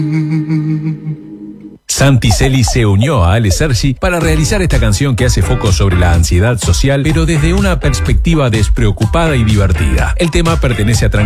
Santi Celi se unió a Ale Sergi para realizar esta canción que hace foco sobre la ansiedad social, pero desde una perspectiva despreocupada y divertida. El tema pertenece a